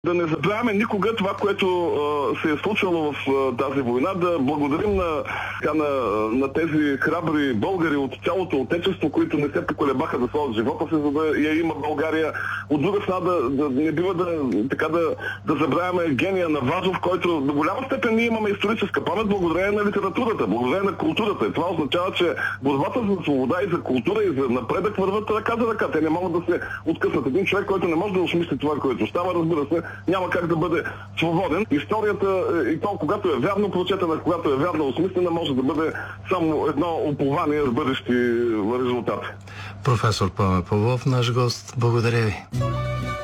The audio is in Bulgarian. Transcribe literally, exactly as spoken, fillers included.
Да не забравяме никога това, което а, се е случвало в а, тази война, да благодарим на, на, на тези храбри българи от цялото отечество, които не се поколебаха да сложат живота си, за да я има България. От друга страна, да, да не бива да, така да, да забравяме гения на Вазов, който до голяма степен ние имаме историческа памет благодарение на литературата, благодарение на културата. И това означава, че борбата за свобода и за култура и за напредък върват ръка за ръка. Те не могат да се откъснат. Един човек, който не може да осмисли това, което става, разбира се, няма как да бъде свободен. Историята, и то когато е вярно прочетена, когато е вярно осмислена, може да бъде само едно упование за бъдещи резултати. Професор Пламен Павлов, наш гост, благодаря ви.